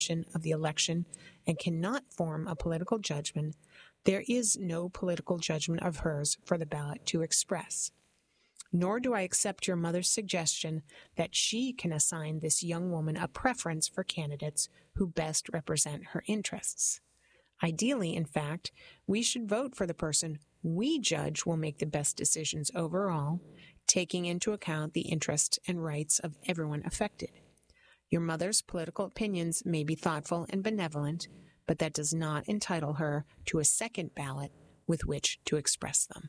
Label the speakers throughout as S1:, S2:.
S1: of the election and cannot form a political judgment, there is no political judgment of hers for the ballot to express. Nor do I accept your mother's suggestion that she can assign this young woman a preference for candidates who best represent her interests. Ideally, in fact, we should vote for the person we judge will make the best decisions overall, taking into account the interests and rights of everyone affected. Your mother's political opinions may be thoughtful and benevolent, but that does not entitle her to a second ballot with which to express them.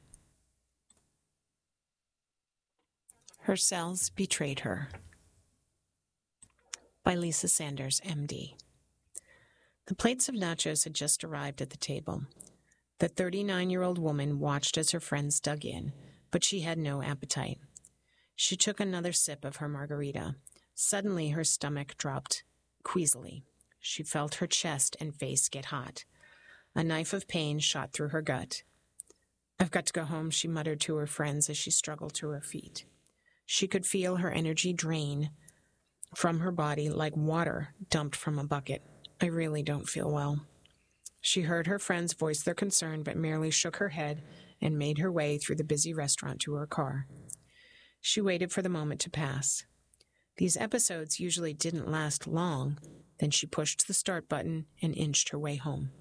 S1: Her cells betrayed her. By Lisa Sanders, MD. The plates of nachos had just arrived at the table. The 39-year-old woman watched as her friends dug in, but she had no appetite. She took another sip of her margarita. Suddenly, her stomach dropped queasily. She felt her chest and face get hot. A knife of pain shot through her gut. "I've got to go home," she muttered to her friends as she struggled to her feet. She could feel her energy drain from her body like water dumped from a bucket. "I really don't feel well." She heard her friends voice their concern, but merely shook her head and made her way through the busy restaurant to her car. She waited for the moment to pass. These episodes usually didn't last long. Then she pushed the start button and inched her way home.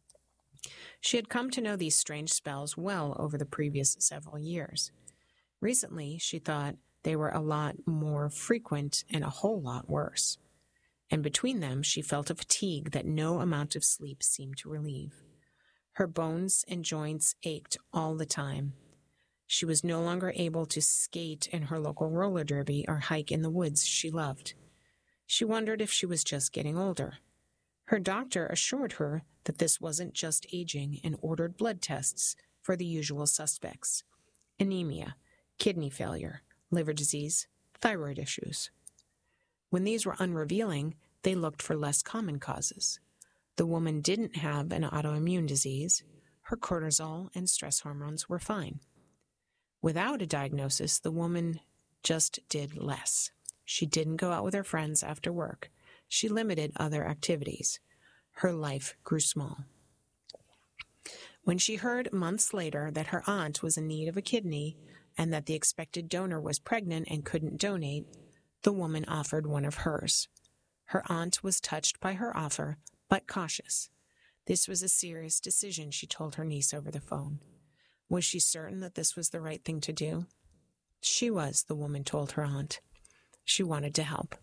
S1: She had come to know these strange spells well over the previous several years. Recently, she thought they were a lot more frequent and a whole lot worse. And between them, she felt a fatigue that no amount of sleep seemed to relieve. Her bones and joints ached all the time. She was no longer able to skate in her local roller derby or hike in the woods she loved. She wondered if she was just getting older. Her doctor assured her that this wasn't just aging and ordered blood tests for the usual suspects: anemia, kidney failure, liver disease, thyroid issues. When these were unrevealing, they looked for less common causes. The woman didn't have an autoimmune disease. Her cortisol and stress hormones were fine. Without a diagnosis, the woman just did less. She didn't go out with her friends after work. She limited other activities. Her life grew small. When she heard months later that her aunt was in need of a kidney and that the expected donor was pregnant and couldn't donate, the woman offered one of hers. Her aunt was touched by her offer, but cautious. This was a serious decision, she told her niece over the phone. Was she certain that this was the right thing to do? She was, the woman told her aunt. She wanted to help.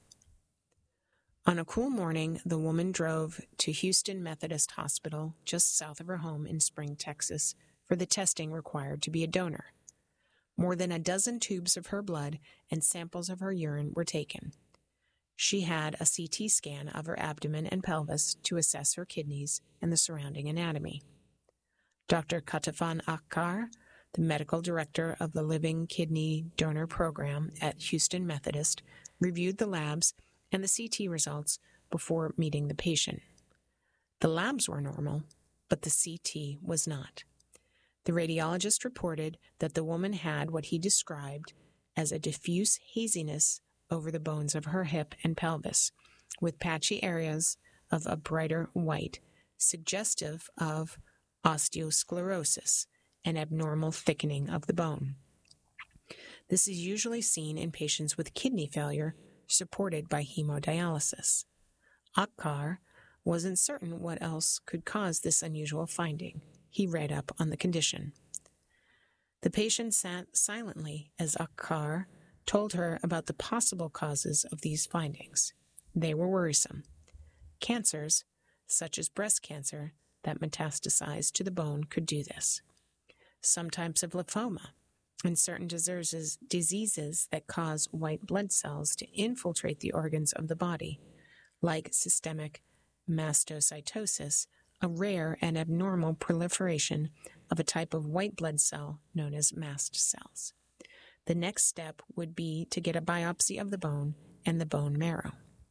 S1: On a cool morning, the woman drove to Houston Methodist Hospital, just south of her home in Spring, Texas, for the testing required to be a donor. More than a dozen tubes of her blood and samples of her urine were taken. She had a CT scan of her abdomen and pelvis to assess her kidneys and the surrounding anatomy. Dr. Katafan Akkar, the medical director of the Living Kidney Donor Program at Houston Methodist, reviewed the labs and the CT results before meeting the patient. The labs were normal, but the CT was not. The radiologist reported that the woman had what he described as a diffuse haziness over the bones of her hip and pelvis, with patchy areas of a brighter white, suggestive of osteosclerosis, an abnormal thickening of the bone. This is usually seen in patients with kidney failure supported by hemodialysis. Akkar wasn't certain what else could cause this unusual finding. He read up on the condition. The patient sat silently as Akkar told her about the possible causes of these findings. They were worrisome. Cancers, such as breast cancer, that metastasize to the bone could do this. Some types of lymphoma and certain diseases that cause white blood cells to infiltrate the organs of the body, like systemic mastocytosis, a rare and abnormal proliferation of a type of white blood cell known as mast cells. The next step would be to get a biopsy of the bone and the bone marrow.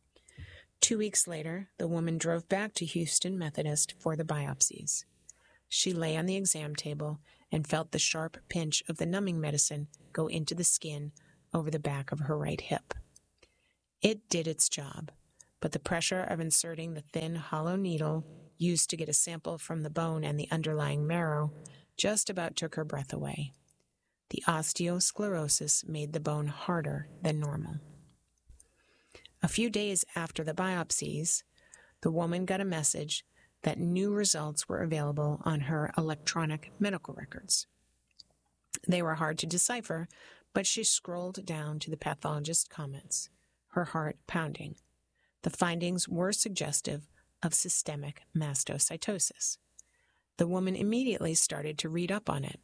S1: 2 weeks later, the woman drove back to Houston Methodist for the biopsies. She lay on the exam table and felt the sharp pinch of the numbing medicine go into the skin over the back of her right hip. It did its job, but the pressure of inserting the thin, hollow needle used to get a sample from the bone and the underlying marrow just about took her breath away. The osteosclerosis made the bone harder than normal. A few days after the biopsies, the woman got a message that new results were available on her electronic medical records. They were hard to decipher, but she scrolled down to the pathologist's comments, her heart pounding. The findings were suggestive of systemic mastocytosis. The woman immediately started to read up on it.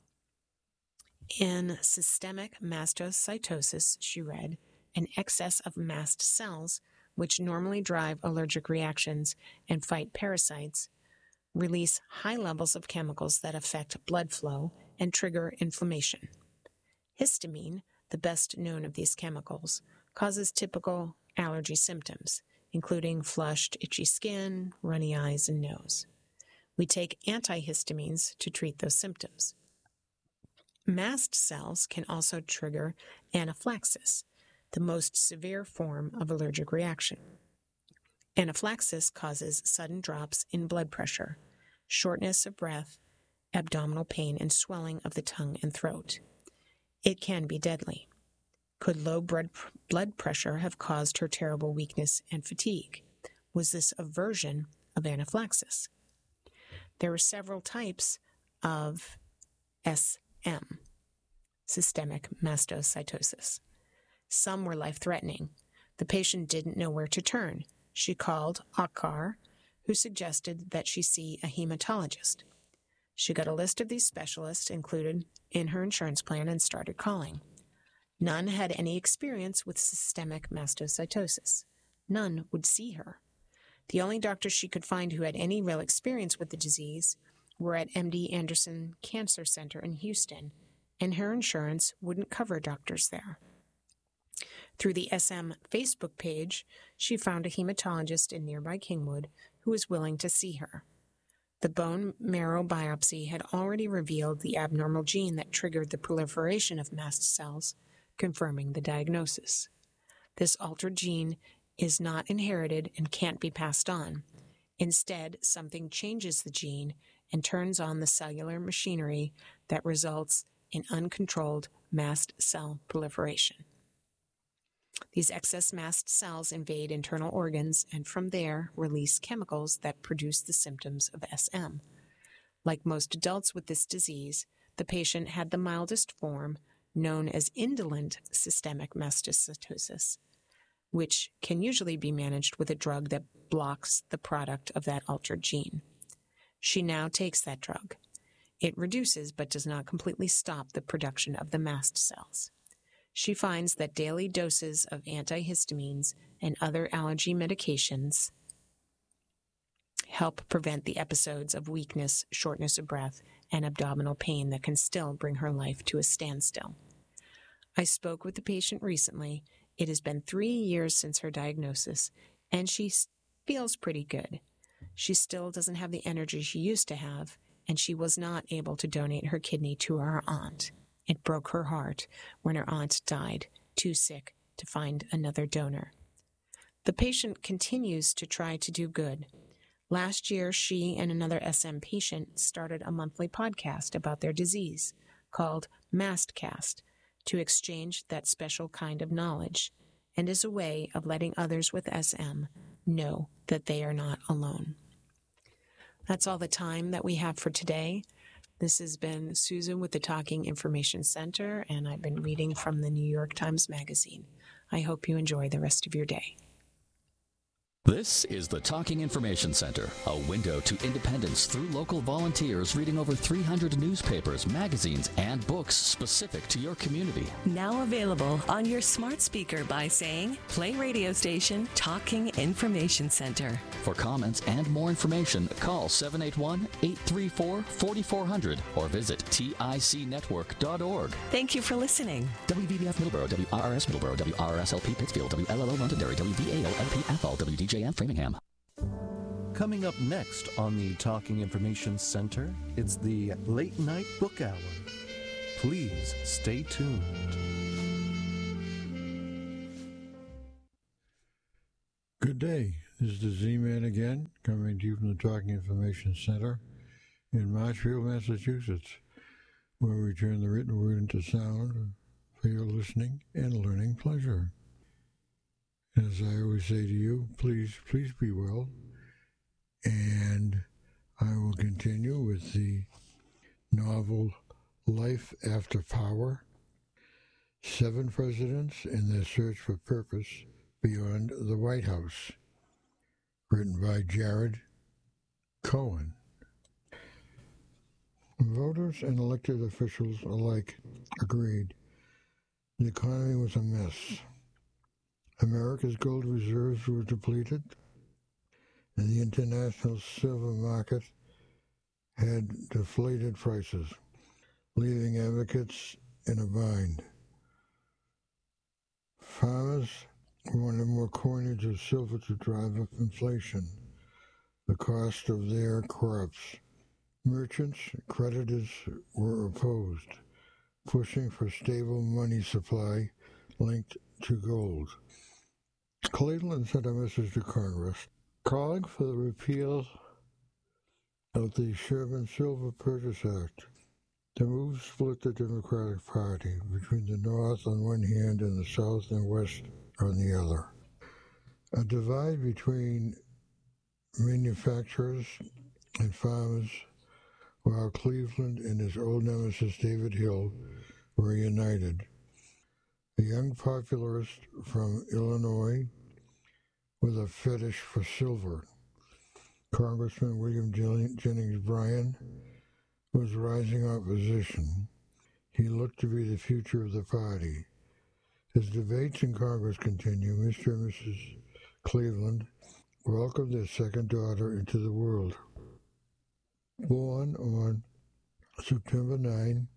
S1: In systemic mastocytosis, she read, an excess of mast cells, which normally drive allergic reactions and fight parasites, release high levels of chemicals that affect blood flow and trigger inflammation. Histamine, the best known of these chemicals, causes typical allergy symptoms, including flushed, itchy skin, runny eyes, and nose. We take antihistamines to treat those symptoms. Mast cells can also trigger anaphylaxis, the most severe form of allergic reaction. Anaphylaxis causes sudden drops in blood pressure, shortness of breath, abdominal pain, and swelling of the tongue and throat. It can be deadly. Could low blood pressure have caused her terrible weakness and fatigue? Was this a version of anaphylaxis? There were several types of SM, systemic mastocytosis. Some were life-threatening. The patient didn't know where to turn. She called Akar, who suggested that she see a hematologist. She got a list of these specialists included in her insurance plan and started calling. None had any experience with systemic mastocytosis. None would see her. The only doctors she could find who had any real experience with the disease were at MD Anderson Cancer Center in Houston, and her insurance wouldn't cover doctors there. Through the SM Facebook page, she found a hematologist in nearby Kingwood who was willing to see her. The bone marrow biopsy had already revealed the abnormal gene that triggered the proliferation of mast cells, confirming the diagnosis. This altered gene is not inherited and can't be passed on. Instead, something changes the gene and turns on the cellular machinery that results in uncontrolled mast cell proliferation. These excess mast cells invade internal organs and from there release chemicals that produce the symptoms of SM. Like most adults with this disease, the patient had the mildest form, known as indolent systemic mastocytosis, which can usually be managed with a drug that blocks the product of that altered gene. She now takes that drug. It reduces but does not completely stop the production of the mast cells. She finds that daily doses of antihistamines and other allergy medications help prevent the episodes of weakness, shortness of breath, and abdominal pain that can still bring her life to a standstill. I spoke with the patient recently. It has been 3 years since her diagnosis, and she feels pretty good. She still doesn't have the energy she used to have, and she was not able to donate her kidney to her aunt. It broke her heart when her aunt died, too sick to find another donor. The patient continues to try to do good. Last year, she and another SM patient started a monthly podcast about their disease called Mastcast to exchange that special kind of knowledge and as a way of letting others with SM know that they are not alone. That's all the time that we have for today. This has been Susan with the Talking Information Center, and I've been reading from the New York Times Magazine. I hope you enjoy the rest of your day.
S2: This is the Talking Information Center, a window to independence through local volunteers reading over 300 newspapers, magazines, and books specific to your community.
S3: Now available on your smart speaker by saying, play radio station Talking Information Center.
S2: For comments and more information, call 781-834-4400 or visit ticnetwork.org.
S3: Thank you for listening.
S2: WVBF Middleborough, WRRS Middleborough, WRSLP Pittsfield, WLLO Londonderry, WVAO-LP Athol, WDJM Framingham.
S4: Coming up next on the Talking Information Center, it's the Late Night Book Hour. Please stay tuned.
S5: Good Good day. This is the Z-Man again, coming to you from the Talking Information Center in Marshfield, Massachusetts, where we turn the written word into sound for your listening and learning pleasure. As I always say to you, please be well. And I will continue with the novel Life After Power, 7 Presidents and Their Search for Purpose Beyond the White House, written by Jared Cohen. Voters and elected officials alike agreed the economy was a mess. America's gold reserves were depleted, and the international silver market had deflated prices, leaving advocates in a bind. Farmers wanted more coinage of silver to drive up inflation, the cost of their crops. Merchants, creditors were opposed, pushing for stable money supply linked to gold. Cleveland sent a message to Congress calling for the repeal of the Sherman-Silver Purchase Act. The move split the Democratic Party between the North on one hand and the South and West on the other. A divide between manufacturers and farmers, while Cleveland and his old nemesis David Hill were united. A young popularist from Illinois with a fetish for silver, Congressman William Jennings Bryan, was rising opposition. He looked to be the future of the party. As debates in Congress continue, Mr. and Mrs. Cleveland welcomed their second daughter into the world. Born on September 9,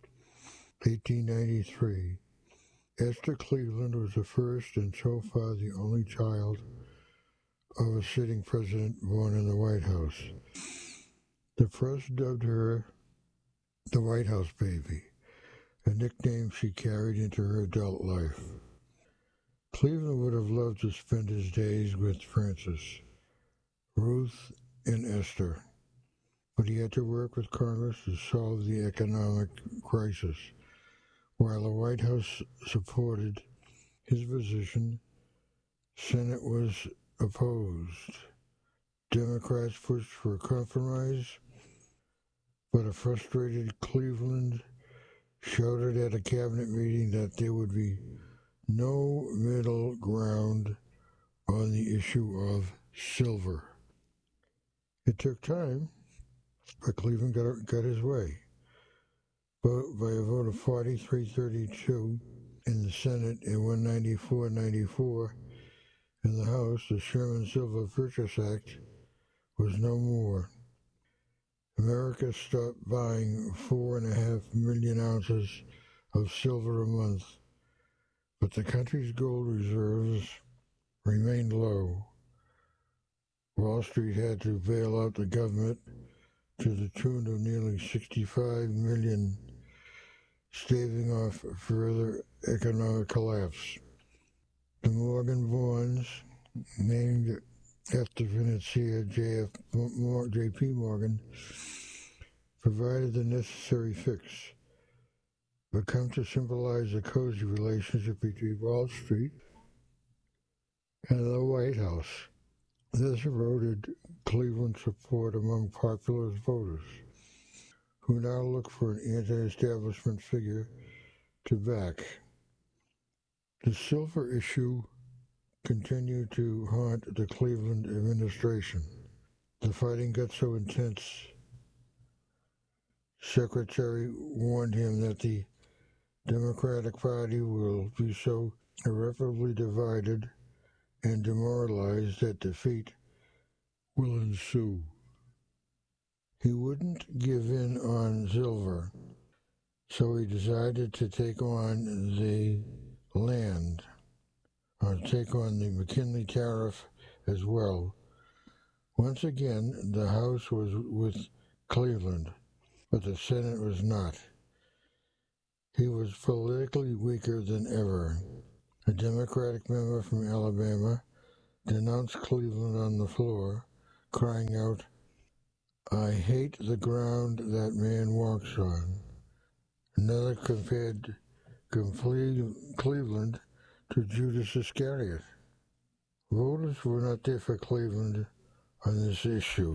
S5: 1893, Esther Cleveland was the first and so far the only child of a sitting president born in the White House. The press dubbed her the White House baby, a nickname she carried into her adult life. Cleveland would have loved to spend his days with Frances, Ruth, and Esther, but he had to work with Congress to solve the economic crisis. While the White House supported his position, Senate was opposed. Democrats pushed for a compromise, but a frustrated Cleveland shouted at a cabinet meeting that there would be no middle ground on the issue of silver. It took time, but Cleveland got his way. But by a vote of 43-32 in the Senate and 194-94 in the House, the Sherman-Silver Purchase Act was no more. America stopped buying 4.5 million ounces of silver a month, but the country's gold reserves remained low. Wall Street had to bail out the government to the tune of nearly $65 million, staving off further economic collapse. The Morgan bonds, named after financier J.P. Morgan, provided the necessary fix, but come to symbolize a cozy relationship between Wall Street and the White House. This eroded Cleveland's support among populist voters, who now look for an anti-establishment figure to back. The silver issue continued to haunt the Cleveland administration. The fighting got so intense, Secretary warned him that the Democratic Party will be so irreparably divided and demoralized that defeat will ensue. He wouldn't give in on silver, so he decided to take on the land, or take on the McKinley tariff as well. Once again, the House was with Cleveland, but the Senate was not. He was politically weaker than ever. A Democratic member from Alabama, denounced Cleveland on the floor, crying out, "I hate the ground that man walks on." Another compared Cleveland to Judas Iscariot. Voters were not there for Cleveland on this issue.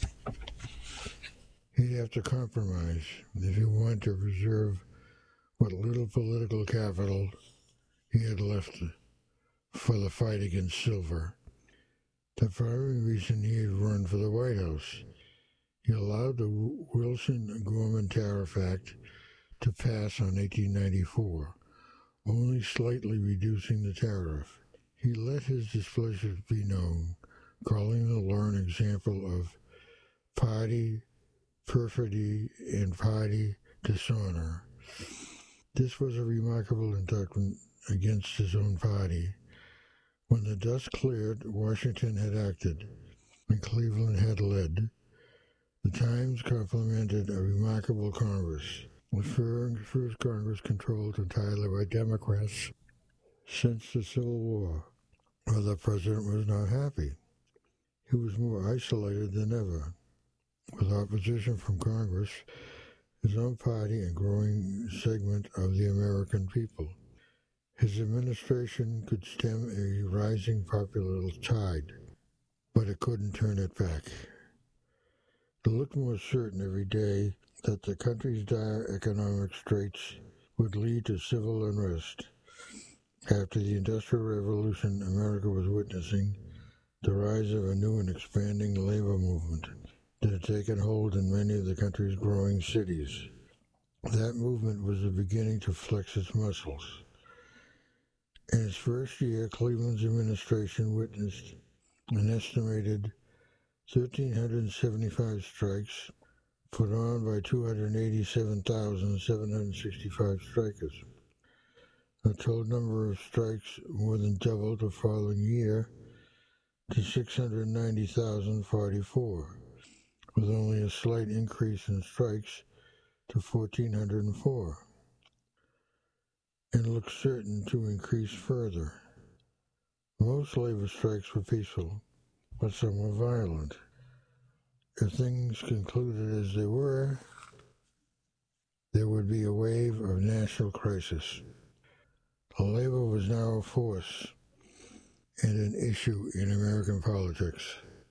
S5: He'd have to compromise if he wanted to preserve what little political capital he had left for the fight against silver. The primary reason he had run for the White House, he allowed the Wilson-Gorman Tariff Act to pass on 1894, only slightly reducing the tariff. He let his displeasure be known, calling the law an example of party perfidy and party dishonor. This was a remarkable indictment against his own party. When the dust cleared, Washington had acted, and Cleveland had led. The Times complimented a remarkable Congress, the first Congress controlled entirely by Democrats since the Civil War. Well, the president was not happy. He was more isolated than ever. With opposition from Congress, his own party, and growing segment of the American people. His administration could stem a rising popular tide, but it couldn't turn it back. It looked more certain every day that the country's dire economic straits would lead to civil unrest. After the Industrial Revolution, America was witnessing the rise of a new and expanding labor movement that had taken hold in many of the country's growing cities. That movement was beginning to flex its muscles. In its first year, Cleveland's administration witnessed an estimated 1,375 strikes put on by 287,765 strikers. The total number of strikes more than doubled the following year to 690,044, with only a slight increase in strikes to 1,404, and looks certain to increase further. Most labor strikes were peaceful, but some were violent. If things concluded as they were, there would be a wave of national crisis. Labor was now a force and an issue in American politics.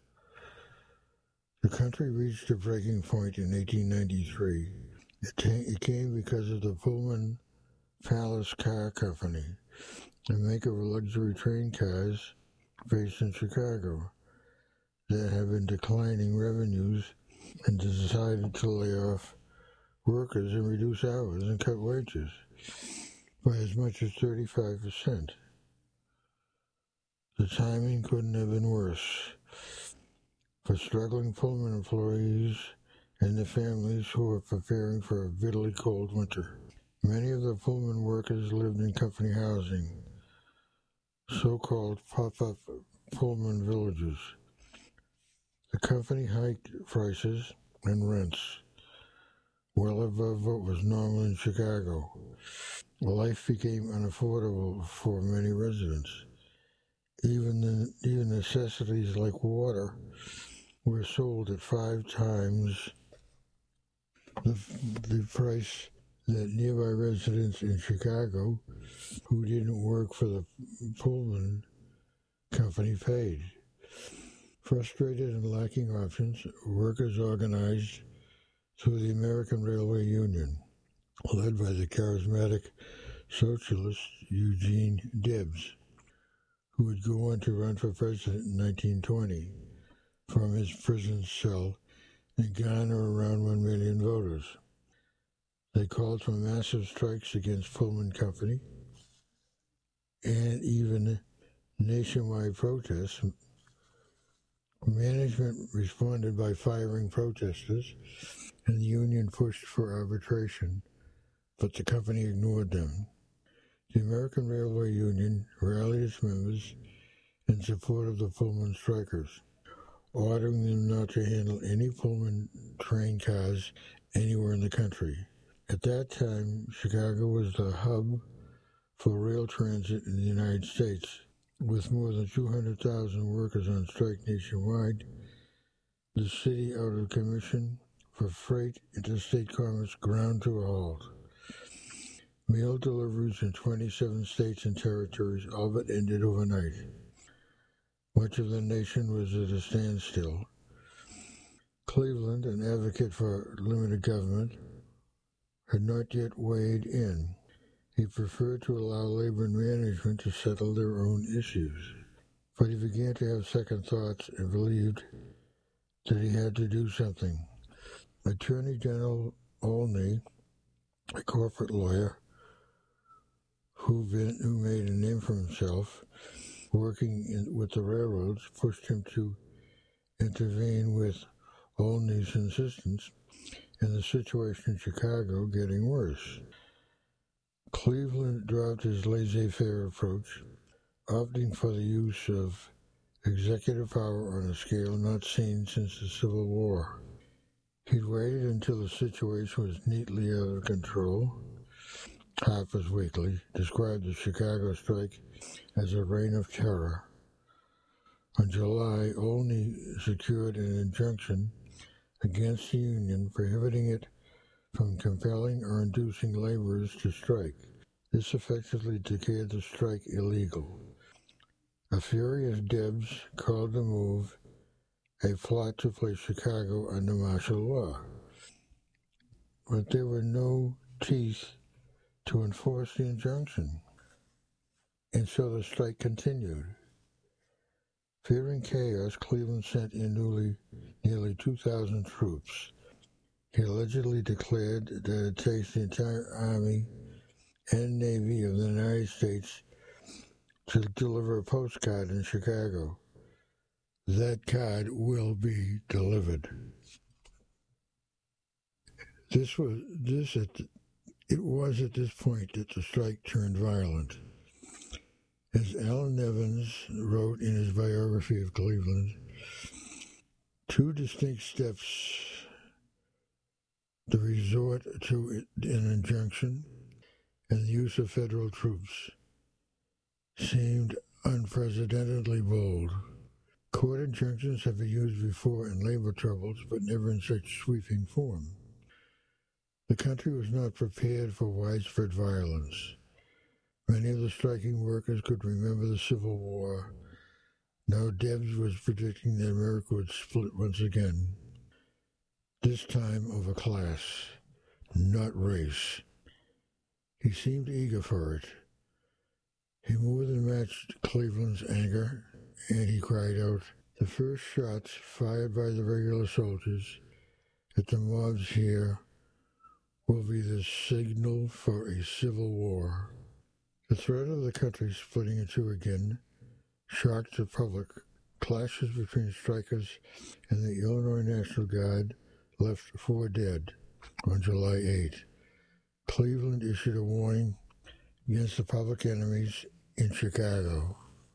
S5: The country reached a breaking point in 1893. It came because of the Pullman Palace Car Company, a maker of luxury train cars based in Chicago, that had been declining revenues and decided to lay off workers and reduce hours and cut wages by as much as 35%. The timing couldn't have been worse for struggling Pullman employees and the families who were preparing for a bitterly cold winter. Many of the Pullman workers lived in company housing, so-called pop-up Pullman villages. The company hiked prices and rents well above what was normal in Chicago. Life became unaffordable for many residents. Even necessities like water were sold at 5 times the price that nearby residents in Chicago who didn't work for the Pullman company paid. Frustrated and lacking options, workers organized through the American Railway Union, led by the charismatic socialist Eugene Debs, who would go on to run for president in 1920 from his prison cell and garner around 1 million voters. They called for massive strikes against Pullman Company and even nationwide protests. Management responded by firing protesters, and the union pushed for arbitration, but the company ignored them. The American Railway Union rallied its members in support of the Pullman strikers, ordering them not to handle any Pullman train cars anywhere in the country. At that time, Chicago was the hub for rail transit in the United States. With more than 200,000 workers on strike nationwide, the city out of commission for freight interstate commerce ground to a halt. Mail deliveries in 27 states and territories all but ended overnight. Much of the nation was at a standstill. Cleveland, an advocate for limited government, had not yet weighed in. He preferred to allow labor and management to settle their own issues. But he began to have second thoughts and believed that he had to do something. Attorney General Olney, a corporate lawyer who made a name for himself working with the railroads, pushed him to intervene with Olney's insistence, and the situation in Chicago getting worse. Cleveland dropped his laissez-faire approach, opting for the use of executive power on a scale not seen since the Civil War. He'd waited until the situation was neatly out of control. Harper's Weekly described the Chicago strike as a reign of terror. In July, Olney secured an injunction against the union prohibiting it from compelling or inducing laborers to strike. This effectively declared the strike illegal. A furious Debs called the move a plot to place Chicago under martial law. But there were no teeth to enforce the injunction, and so the strike continued. Fearing chaos, Cleveland sent in nearly 2,000 troops. He allegedly declared that it takes the entire Army and Navy of the United States to deliver a postcard in Chicago. That card will be delivered. It was at this point that the strike turned violent. As Alan Evans wrote in his biography of Cleveland, two distinct steps, the resort to an injunction and the use of federal troops, seemed unprecedentedly bold. Court injunctions have been used before in labor troubles, but never in such sweeping form. The country was not prepared for widespread violence. Many of the striking workers could remember the Civil War. Now Debs was predicting that America would split once again, this time over class, not race. He seemed eager for it. He more than matched Cleveland's anger, and he cried out, "The first shots fired by the regular soldiers at the mobs here will be the signal for a civil war." The threat of the country splitting in two again shocked the public. Clashes between strikers and the Illinois National Guard left 4 dead on July 8. Cleveland issued a warning against the public enemies in Chicago.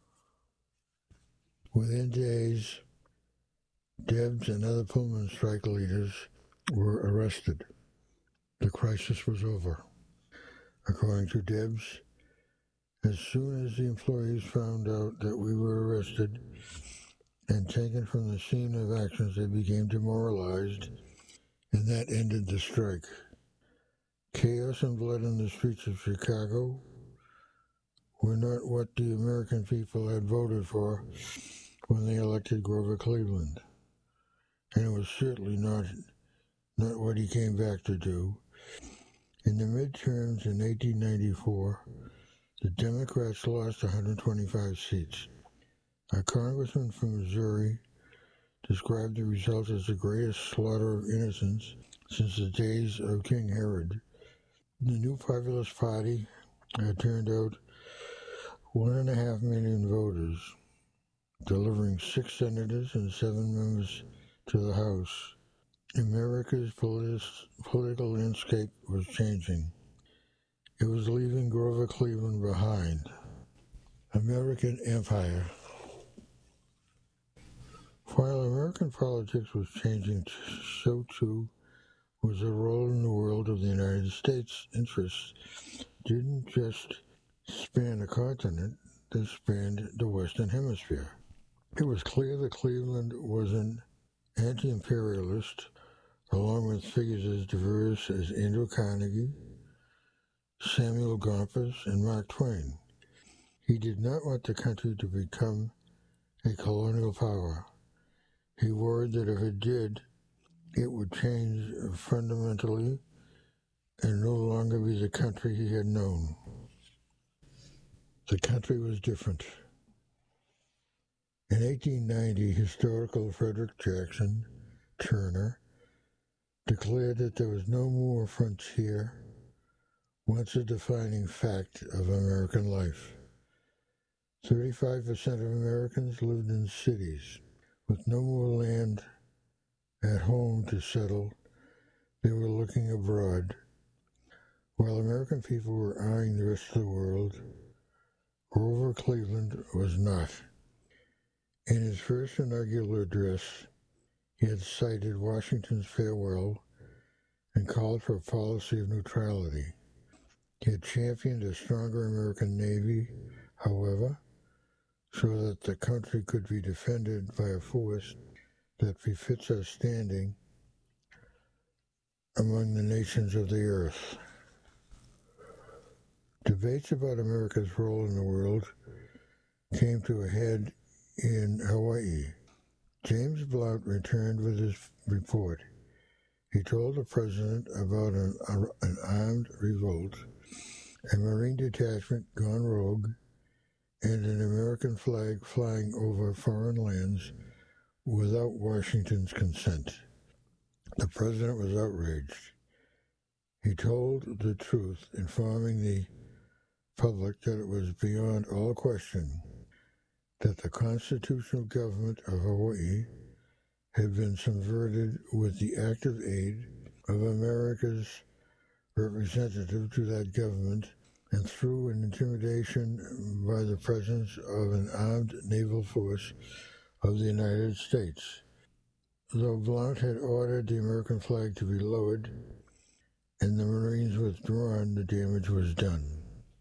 S5: Within days, Debs and other Pullman strike leaders were arrested. The crisis was over. According to Debs, as soon as the employees found out that we were arrested and taken from the scene of actions, they became demoralized, and that ended the strike. Chaos and blood in the streets of Chicago were not what the American people had voted for when they elected Grover Cleveland, and it was certainly not what he came back to do. In the midterms in 1894, the Democrats lost 125 seats. A congressman from Missouri described the result as the greatest slaughter of innocents since the days of King Herod. The New Populist Party had turned out 1.5 million voters, delivering 6 senators and 7 members to the House. America's political landscape was changing. It was leaving Grover Cleveland behind. American Empire. While American politics was changing, so too was the role in the world of the United States. Interests didn't just span a continent, that spanned the Western Hemisphere. It was clear that Cleveland was an anti-imperialist, along with figures as diverse as Andrew Carnegie, Samuel Gompers, and Mark Twain. He did not want the country to become a colonial power. He worried that if it did, it would change fundamentally and no longer be the country he had known. The country was different. In 1890, historical Frederick Jackson Turner declared that there was no more frontier, once a defining fact of American life. 35% of Americans lived in cities. With no more land at home to settle, they were looking abroad. While American people were eyeing the rest of the world, Grover Cleveland was not. In his first inaugural address, he had cited Washington's farewell and called for a policy of neutrality. He had championed a stronger American Navy, however, so that the country could be defended by a force that befits our standing among the nations of the earth. Debates about America's role in the world came to a head in Hawaii. James Blount returned with his report. He told the president about an armed revolt, a Marine detachment gone rogue, and an American flag flying over foreign lands without Washington's consent. The president was outraged. He told the truth, informing the public that it was beyond all question that the constitutional government of Hawaii had been subverted with the active aid of America's representative to that government and through an intimidation by the presence of an armed naval force of the United States. Though Blount had ordered the American flag to be lowered and the Marines withdrawn, the damage was done.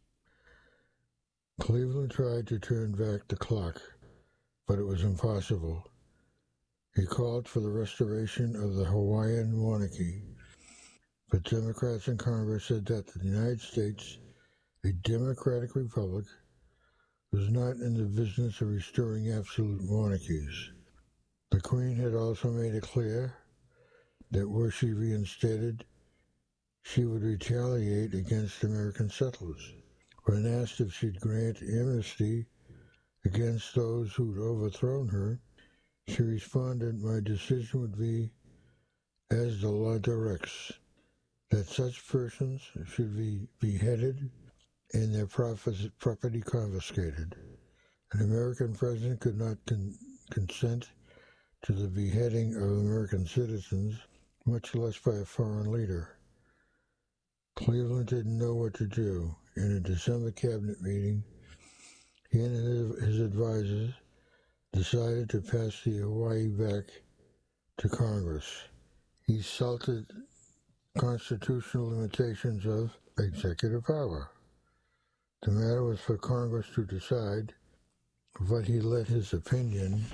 S5: Cleveland tried to turn back the clock, but it was impossible. He called for the restoration of the Hawaiian monarchy, but Democrats in Congress said that the United States, a democratic republic, was not in the business of restoring absolute monarchies. The Queen had also made it clear that were she reinstated, she would retaliate against American settlers. When asked if she'd grant amnesty against those who'd overthrown her, she responded, "My decision would be as the law directs, that such persons should be beheaded and their property confiscated. An American president could not consent to the beheading of American citizens, much less by a foreign leader." Cleveland didn't know what to do. In a December cabinet meeting, he and his advisors decided to pass the Hawaii back to Congress. He cited constitutional limitations of executive power. The matter was for Congress to decide, but he let his opinion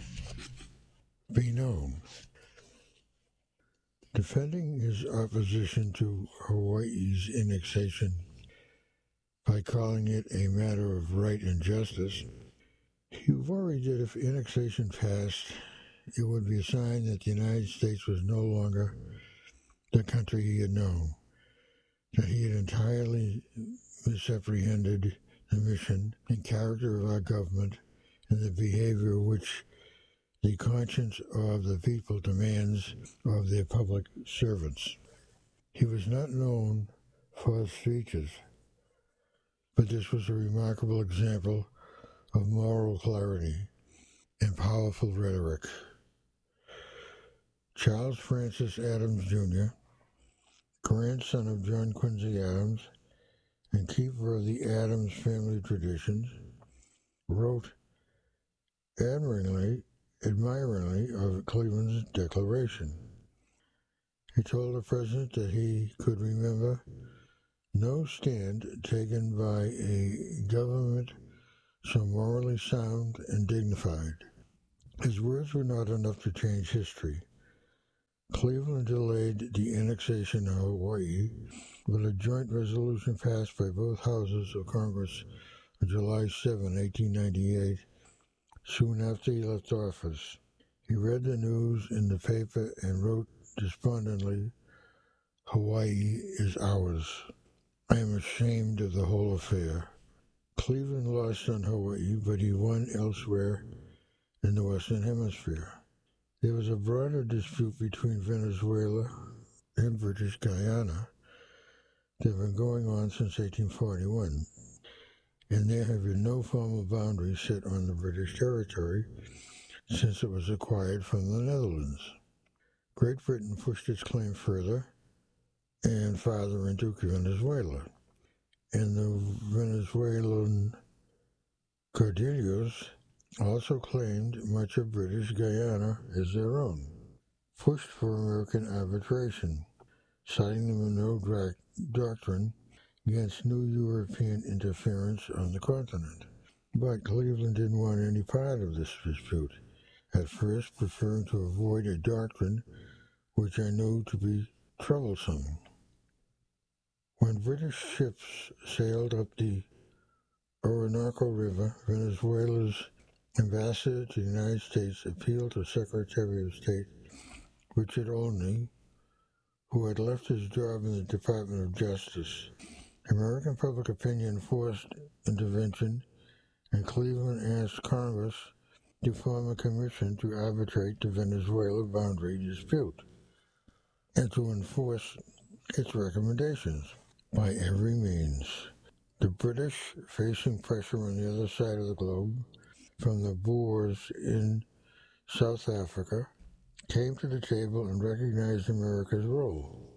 S5: be known. Defending his opposition to Hawaii's annexation by calling it a matter of right and justice, he worried that if annexation passed, it would be a sign that the United States was no longer the country he had known, that he had entirely misapprehended the mission and character of our government and the behavior which the conscience of the people demands of their public servants. He was not known for his speeches, but this was a remarkable example of moral clarity and powerful rhetoric. Charles Francis Adams, Jr., grandson of John Quincy Adams and keeper of the Adams family traditions, wrote admiringly of Cleveland's declaration. He told the president that he could remember no stand taken by a government so morally sound and dignified. His words were not enough to change history. Cleveland delayed the annexation of Hawaii, but a joint resolution passed by both houses of Congress on July 7, 1898, soon after he left office. He read the news in the paper and wrote despondently, "Hawaii is ours. I am ashamed of the whole affair." Cleveland lost on Hawaii, but he won elsewhere in the Western Hemisphere. There was a broader dispute between Venezuela and British Guyana that had been going on since 1841, and there had been no formal boundary set on the British territory since it was acquired from the Netherlands. Great Britain pushed its claim further and farther into Venezuela, and the Venezuelan caudillos also claimed much of British Guyana as their own, pushed for American arbitration, citing the Monroe Doctrine against new European interference on the continent. But Cleveland didn't want any part of this dispute, at first preferring to avoid a doctrine which I knew to be troublesome. When British ships sailed up the Orinoco River, Venezuela's ambassador to the United States appealed to Secretary of State Richard Olney, who had left his job in the Department of Justice. American public opinion forced intervention, and Cleveland asked Congress to form a commission to arbitrate the Venezuela boundary dispute and to enforce its recommendations by every means. The British, facing pressure on the other side of the globe from the Boers in South Africa, came to the table and recognized America's role.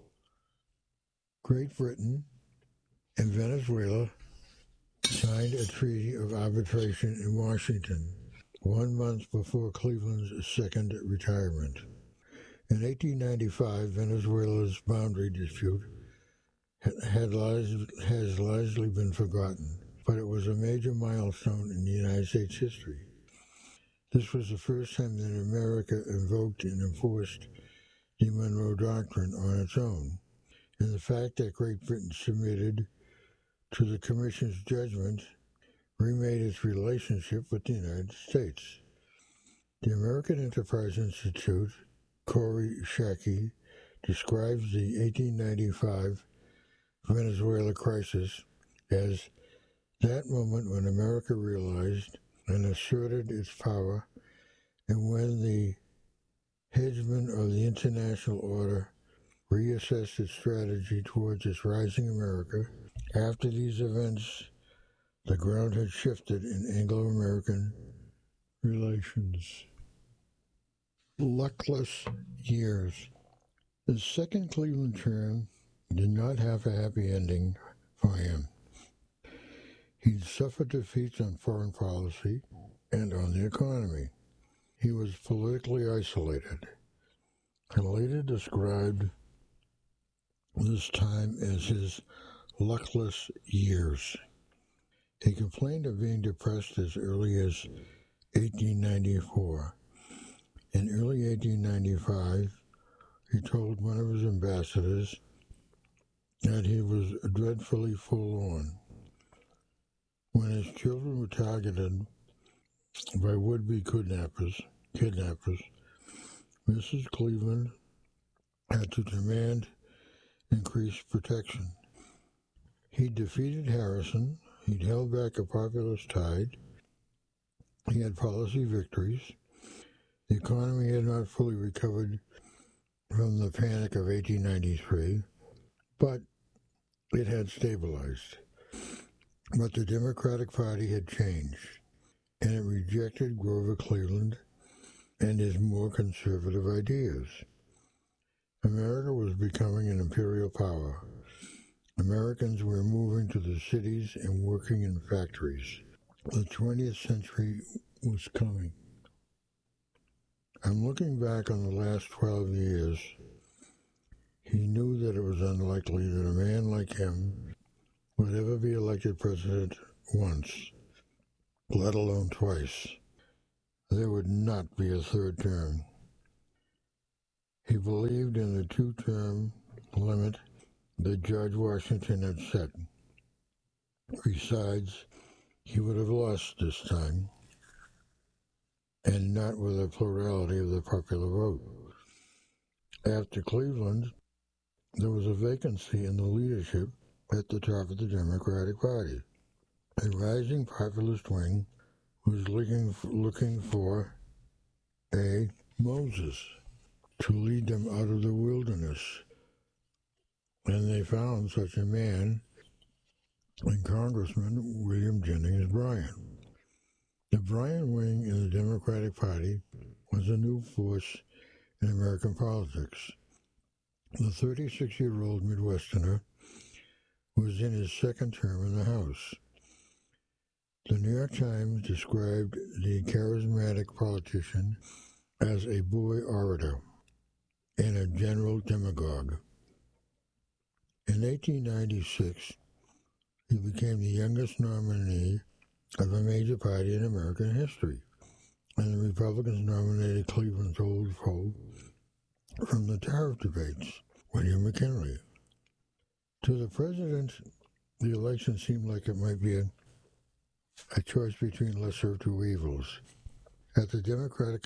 S5: Great Britain and Venezuela signed a treaty of arbitration in Washington 1 month before Cleveland's second retirement. In 1895, Venezuela's boundary dispute has largely been forgotten, but it was a major milestone in the United States history. This was the first time that America invoked and enforced the Monroe Doctrine on its own, and the fact that Great Britain submitted to the Commission's judgment remade its relationship with the United States. The American Enterprise Institute, Corey Shaki, describes the 1895 Venezuela crisis as that moment when America realized and asserted its power, and when the hegemon of the international order reassessed its strategy towards its rising America. After these events, the ground had shifted in Anglo-American relations. Luckless years. The second Cleveland term did not have a happy ending for him. He'd suffered defeats on foreign policy and on the economy. He was politically isolated, and later described this time as his luckless years. He complained of being depressed as early as 1894. In early 1895, he told one of his ambassadors that he was dreadfully forlorn. When his children were targeted by would-be kidnappers, Mrs. Cleveland had to demand increased protection. He'd defeated Harrison, he'd held back a populist tide, he had policy victories, the economy had not fully recovered from the panic of 1893, but it had stabilized. But the Democratic Party had changed, and it rejected Grover Cleveland and his more conservative ideas. America was becoming an imperial power. Americans were moving to the cities and working in factories. The 20th century was coming. I'm looking back on the last 12 years. He knew that it was unlikely that a man like him would ever be elected president once. let alone twice. There would not be a third term. He believed in the two-term limit that George Washington had set. Besides, he would have lost this time, and not with a plurality of the popular vote. After Cleveland, there was a vacancy in the leadership at the top of the Democratic Party. A rising populist wing was looking for a Moses to lead them out of the wilderness, and they found such a man in Congressman William Jennings Bryan. The Bryan wing in the Democratic Party was a new force in American politics. The 36-year-old Midwesterner was in his second term in the House. The New York Times described the charismatic politician as a boy orator and a general demagogue. In 1896, he became the youngest nominee of a major party in American history, and the Republicans nominated Cleveland's old foe from the tariff debates, William McKinley. To the president, the election seemed like it might be a choice between lesser of two evils. At the Democratic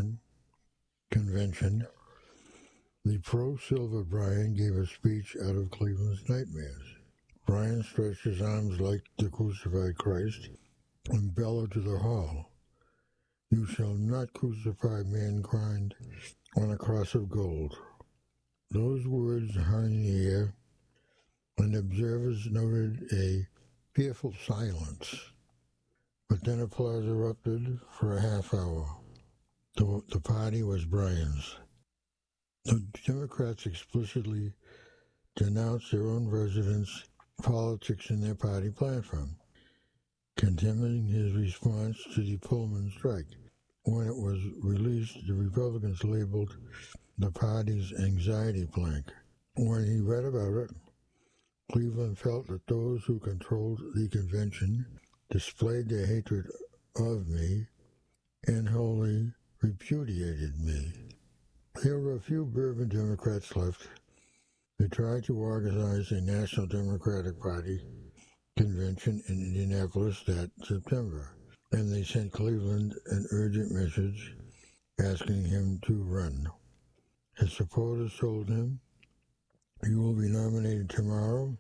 S5: Convention, the pro-Silver Bryan gave a speech out of Cleveland's nightmares. Bryan stretched his arms like the crucified Christ and bellowed to the hall, "You shall not crucify mankind on a cross of gold." Those words hung in the air, and observers noted a fearful silence. But then applause erupted for a half hour. The party was Bryan's. The Democrats explicitly denounced their own president's politics in their party platform, condemning his response to the Pullman strike. When it was released, the Republicans labeled the party's anxiety plank. When he read about it, Cleveland felt that those who controlled the convention displayed their hatred of me and wholly repudiated me. There were a few Bourbon Democrats left. They tried to organize a National Democratic Party convention in Indianapolis that September, and they sent Cleveland an urgent message asking him to run. His supporters told him, "You will be nominated tomorrow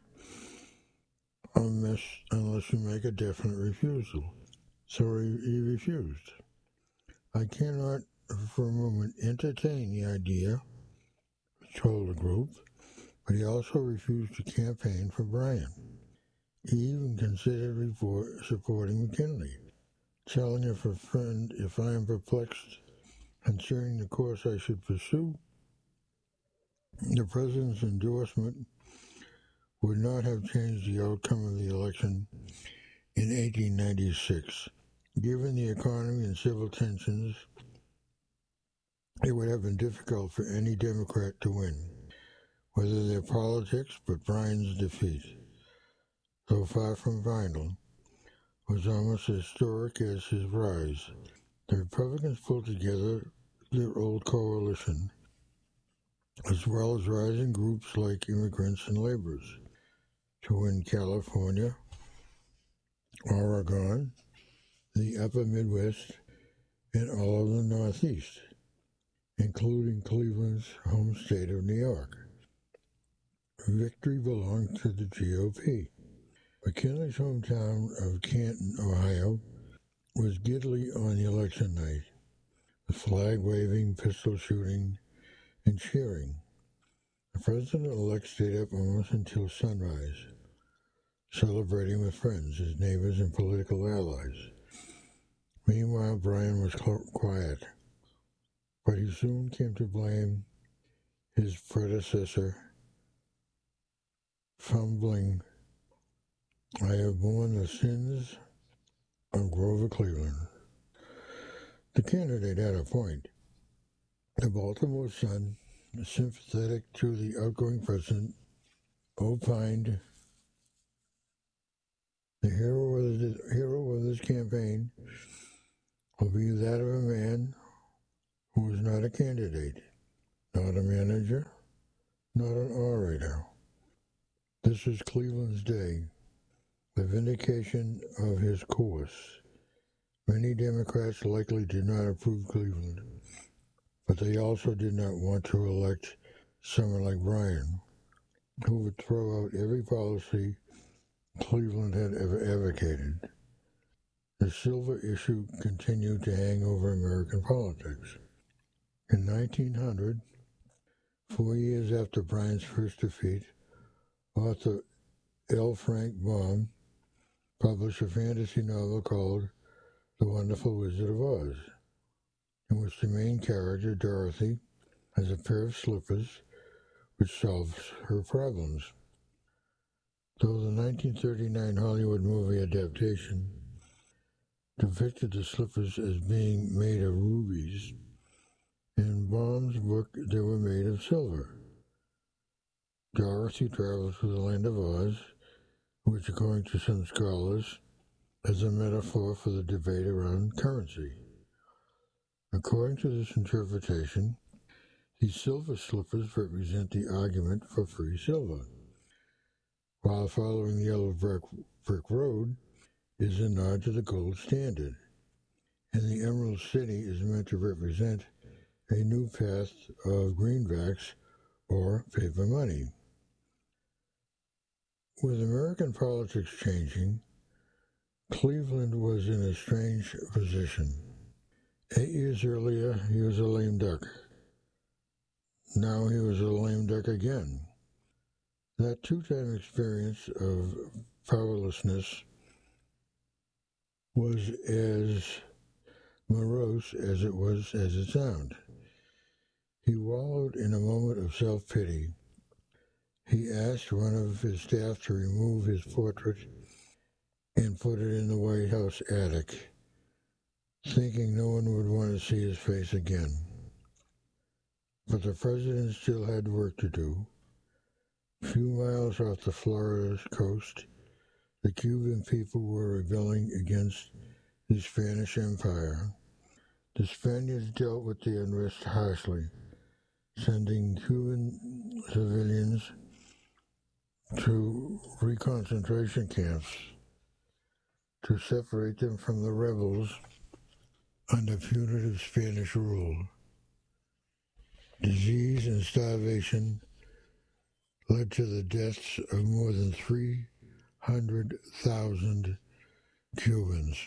S5: unless you make a definite refusal." So he refused. "I cannot for a moment entertain the idea," told the group, but he also refused to campaign for Bryan. He even considered supporting McKinley, telling a friend, "If I am perplexed concerning the course I should pursue, the president's endorsement would not have changed the outcome of the election in 1896. Given the economy and civil tensions, it would have been difficult for any Democrat to win, whether their politics, but Bryan's defeat, though far from final, was almost as historic as his rise. The Republicans pulled together their old coalition, as well as rising groups like immigrants and laborers, to win California, Oregon, the upper Midwest, and all of the Northeast, including Cleveland's home state of New York. Victory belonged to the GOP. McKinley's hometown of Canton, Ohio, was giddily on the election night, with flag-waving, pistol shooting, and cheering. The president-elect stayed up almost until sunrise, celebrating with friends, his neighbors, and political allies. Meanwhile, Bryan was quiet, but he soon came to blame his predecessor, fumbling, "I have borne the sins of Grover Cleveland." The candidate had a point. The Baltimore Sun, sympathetic to the outgoing president, opined The hero of this campaign will be that of a man who is not a candidate, not a manager, not an orator. This is Cleveland's day, the vindication of his course. Many Democrats likely did not approve Cleveland, but they also did not want to elect someone like Bryan, who would throw out every policy Cleveland had ever advocated. The silver issue continued to hang over American politics. In 1900, 4 years after Bryan's first defeat, author L. Frank Baum published a fantasy novel called The Wonderful Wizard of Oz, in which the main character, Dorothy, has a pair of slippers which solves her problems. Though the 1939 Hollywood movie adaptation depicted the slippers as being made of rubies, in Baum's book they were made of silver. Dorothy travels through the land of Oz, which, according to some scholars, is a metaphor for the debate around currency. According to this interpretation, these silver slippers represent the argument for free silver, while following the yellow brick road is a nod to the gold standard, and the Emerald City is meant to represent a new path of greenbacks or paper money. With American politics changing, Cleveland was in a strange position. 8 years earlier, he was a lame duck. Now he was a lame duck again. That two-time experience of powerlessness was as morose as it sounded. He wallowed in a moment of self-pity. He asked one of his staff to remove his portrait and put it in the White House attic, thinking no one would want to see his face again. But the president still had work to do. A few miles off the Florida coast, the Cuban people were rebelling against the Spanish Empire. The Spaniards dealt with the unrest harshly, sending Cuban civilians to reconcentration camps to separate them from the rebels under punitive Spanish rule. Disease and starvation led to the deaths of more than 300,000 Cubans.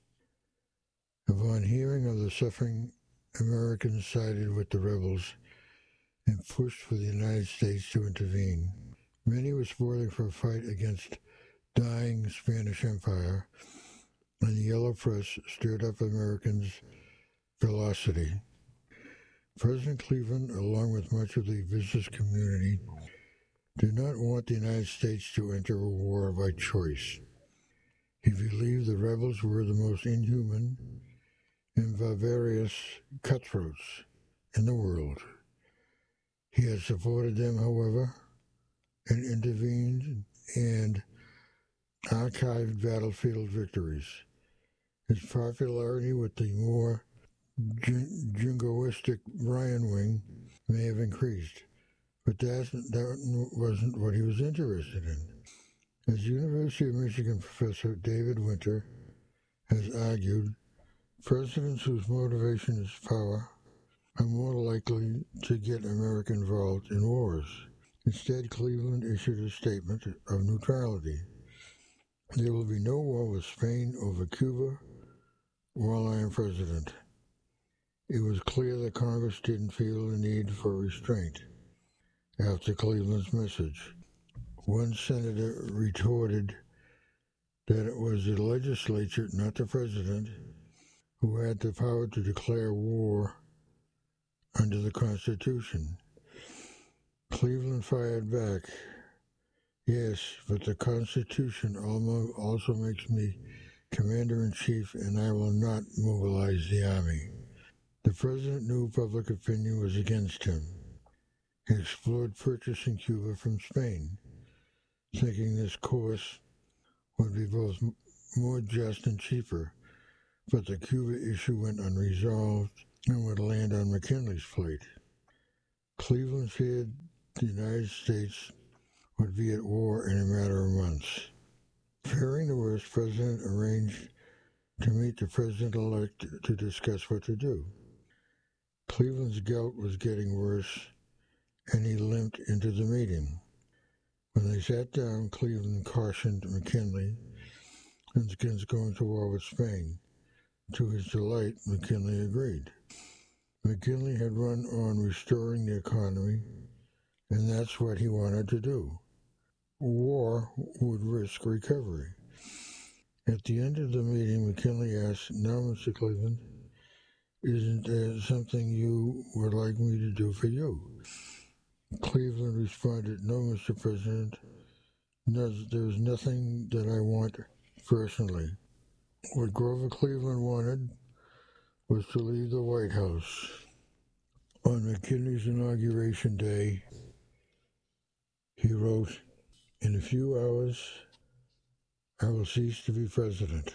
S5: Upon hearing of the suffering, Americans sided with the rebels and pushed for the United States to intervene. Many were spoiling for a fight against dying Spanish Empire, and the yellow press stirred up Americans' velocity. President Cleveland, along with much of the business community, did not want the United States to enter a war by choice. He believed the rebels were the most inhuman and barbarous cutthroats in the world. He had supported them, however, and intervened and archived battlefield victories. His popularity with the more jingoistic Bryan wing may have increased, but that wasn't what he was interested in. As University of Michigan professor David Winter has argued, presidents whose motivation is power are more likely to get America involved in wars. Instead, Cleveland issued a statement of neutrality. There will be no war with Spain over Cuba while I am president. It was clear that Congress didn't feel the need for restraint after Cleveland's message. One senator retorted that it was the legislature, not the president, who had the power to declare war under the Constitution. Cleveland fired back, "Yes, but the Constitution also makes me commander-in-chief, and I will not mobilize the army." The president knew public opinion was against him. He explored purchasing Cuba from Spain, thinking this course would be both more just and cheaper, but the Cuba issue went unresolved and would land on McKinley's plate. Cleveland feared the United States would be at war in a matter of months. Fearing the worst, the President arranged to meet the President-elect to discuss what to do. Cleveland's gout was getting worse, and he limped into the meeting. When they sat down, Cleveland cautioned McKinley against going to war with Spain. To his delight, McKinley agreed. McKinley had run on restoring the economy, and that's what he wanted to do. War would risk recovery. At the end of the meeting, McKinley asked, "Now, Mr. Cleveland, isn't there something you would like me to do for you?" Cleveland responded, "No, Mr. President, no, there's nothing that I want personally." What Grover Cleveland wanted was to leave the White House. On McKinley's inauguration day, he wrote, "In a few hours, I will cease to be president.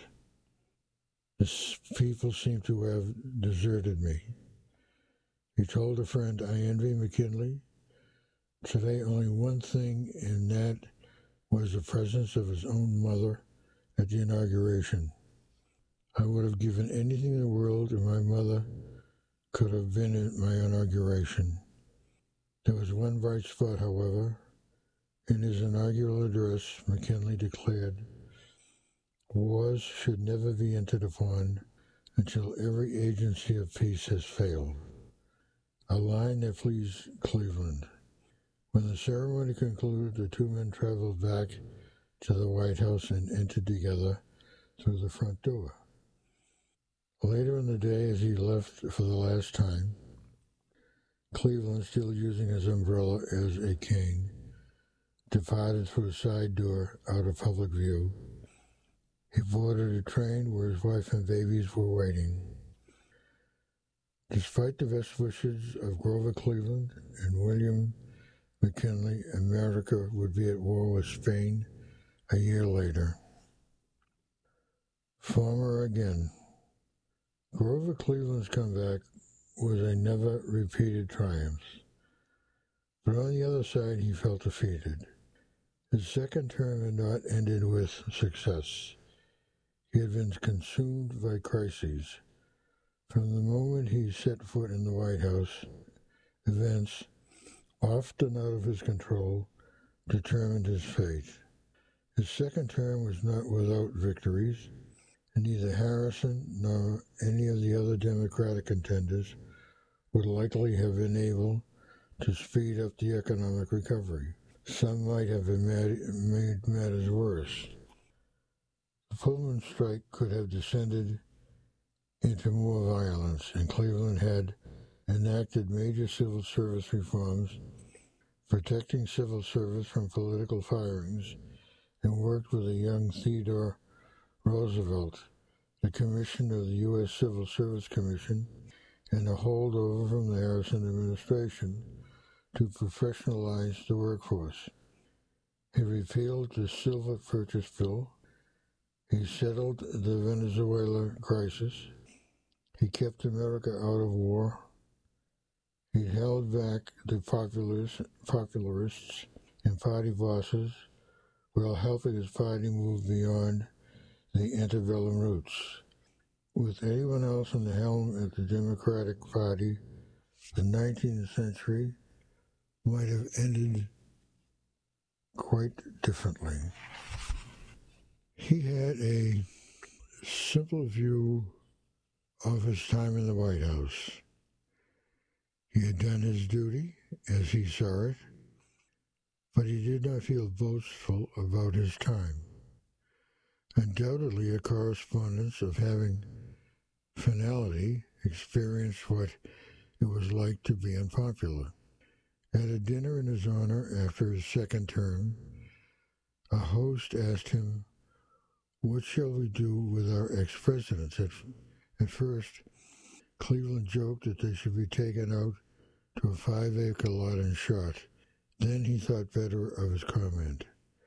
S5: The people seem to have deserted me." He told a friend, "I envy McKinley today only one thing, and that was the presence of his own mother at the inauguration. I would have given anything in the world if my mother could have been at my inauguration." There was one bright spot, however. In his inaugural address, McKinley declared, "Wars should never be entered upon until every agency of peace has failed," a line that pleased Cleveland. When the ceremony concluded, the two men traveled back to the White House and entered together through the front door. Later in the day, as he left for the last time, Cleveland, still using his umbrella as a cane, departed through a side door out of public view. He boarded a train where his wife and babies were waiting. Despite the best wishes of Grover Cleveland and William McKinley, America would be at war with Spain a year later. Farmer again. Grover Cleveland's comeback was a never-repeated triumph. But on the other side, he felt defeated. His second term had not ended with success. He had been consumed by crises. From the moment he set foot in the White House, events, often out of his control, determined his fate. His second term was not without victories. Neither Harrison nor any of the other Democratic contenders would likely have been able to speed up the economic recovery. Some might have made matters worse. The Pullman strike could have descended into more violence, and Cleveland had enacted major civil service reforms, protecting civil service from political firings, and worked with a young Theodore Roosevelt, the commission of the U.S. Civil Service Commission, and a holdover from the Harrison administration to professionalize the workforce. He repealed the Silver Purchase Bill. He settled the Venezuela crisis. He kept America out of war. He held back the popularists and party bosses while helping his party move beyond the antebellum roots. With anyone else in the helm at the Democratic Party, the 19th century might have ended quite differently. He had a simple view of his time in the White House. He had done his duty as he saw it, but he did not feel boastful about his time. Undoubtedly, a correspondence of having finality experienced what it was like to be unpopular. At a dinner in his honor after his second term, a host asked him, "What shall we do with our ex-presidents?" At first, Cleveland joked that they should be taken out to a 5-acre lot and shot. Then he thought better of his comment.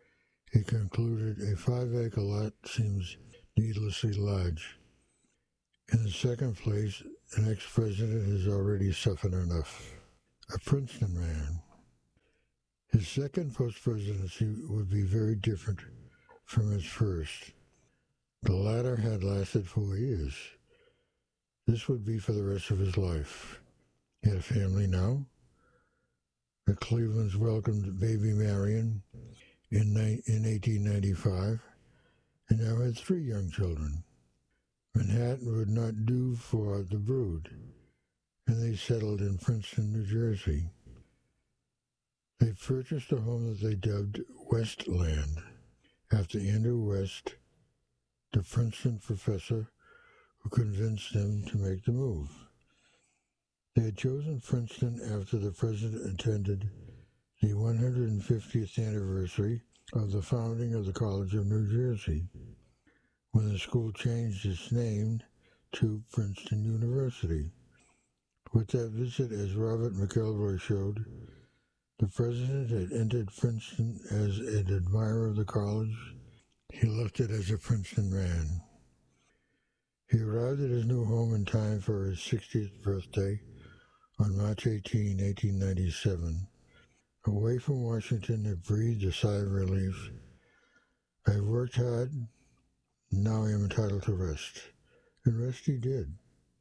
S5: He concluded a 5-acre lot seems needlessly large. In the second place, an ex-president has already suffered enough. A Princeton man. His second post-presidency would be very different from his first. The latter had lasted 4 years. This would be for the rest of his life. He had a family now. The Clevelands welcomed baby Marion in 1895 and now had 3 young children. Manhattan would not do for the brood, and they settled in Princeton, New Jersey. They purchased a home that they dubbed Westland, after Andrew West, the Princeton professor who convinced them to make the move. They had chosen Princeton after the president attended the 150th anniversary of the founding of the College of New Jersey, when the school changed its name to Princeton University. With that visit, as Robert McElroy showed, the president had entered Princeton as an admirer of the college. He left it as a Princeton man. He arrived at his new home in time for his 60th birthday on March 18, 1897. Away from Washington, he breathed a sigh of relief. I worked hard. Now I am entitled to rest. And rest he did.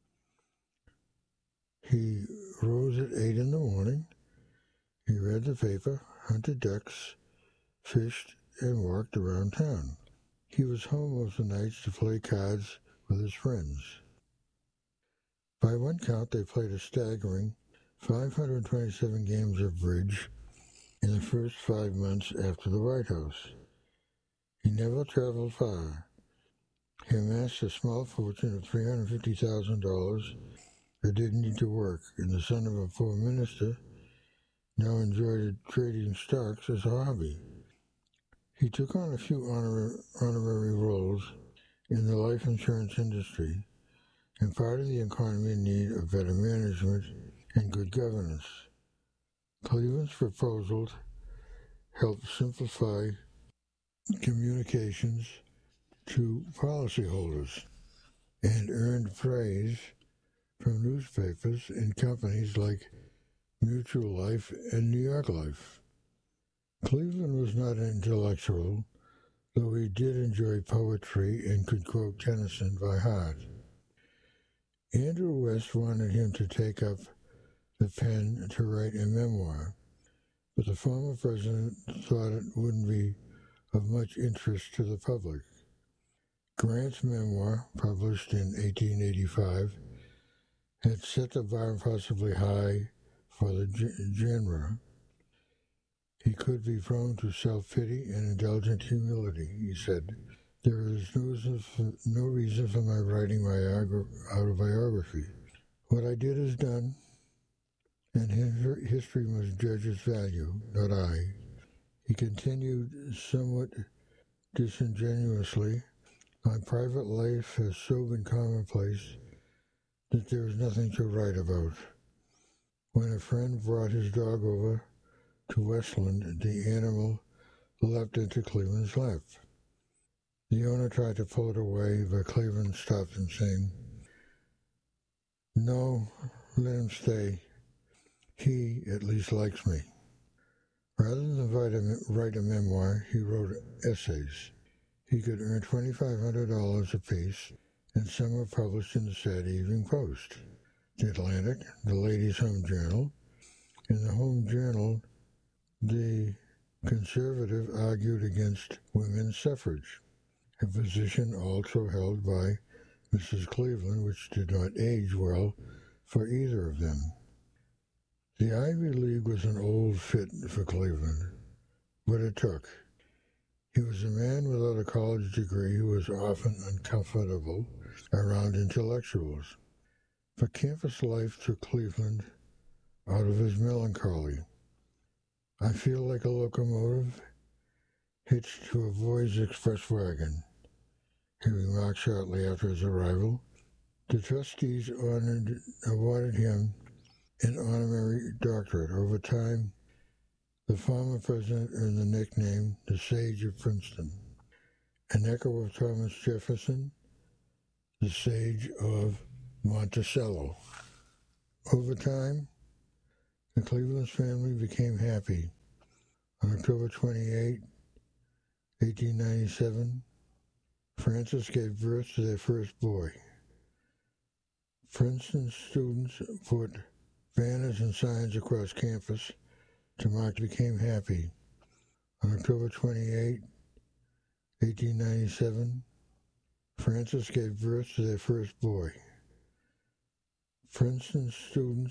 S5: He rose at 8 in the morning. He read the paper, hunted ducks, fished, and walked around town. He was home most of the nights to play cards with his friends. By one count, they played a staggering 527 games of bridge in the first 5 months after the White House. He never traveled far. He amassed a small fortune of $350,000 that didn't need to work, and the son of a poor minister now enjoyed trading stocks as a hobby. He took on a few honorary roles in the life insurance industry and part of the economy in need of better management and good governance. Cleveland's proposals helped simplify communications to policyholders and earned praise from newspapers and companies like Mutual Life and New York Life. Cleveland was not an intellectual, though he did enjoy poetry and could quote Tennyson by heart. Andrew West wanted him to take up the pen to write a memoir, but the former president thought it wouldn't be of much interest to the public. Grant's memoir, published in 1885, had set the bar possibly high for the genre. He could be prone to self-pity and indulgent humility, he said. There is no reason for my writing my autobiography. What I did is done, and history must judge its value, not I. He continued somewhat disingenuously, my private life has so been commonplace that there is nothing to write about. When a friend brought his dog over to Westland, the animal leapt into Cleveland's lap. The owner tried to pull it away, but Cleveland stopped him, saying, "No, let him stay. He at least likes me." Rather than write a memoir, he wrote essays. He could earn $2,500 apiece, and some were published in the Saturday Evening Post, the Atlantic, the Ladies' Home Journal. In the Home Journal, the conservative argued against women's suffrage, a position also held by Mrs. Cleveland, which did not age well for either of them. The Ivy League was an old fit for Cleveland, but it took. He was a man without a college degree who was often uncomfortable around intellectuals. But campus life took Cleveland out of his melancholy. I feel like a locomotive hitched to a boy's express wagon, he remarked shortly after his arrival. The trustees awarded him an honorary doctorate. Over time, The former president earned the nickname the Sage of Princeton, an echo of Thomas Jefferson, the Sage of Monticello. Over time, the Cleveland family became happy. On October 28, 1897, Francis gave birth to their first boy. Princeton students put banners and signs across campus to mark became happy. On October 28, 1897, Francis gave birth to their first boy. Princeton students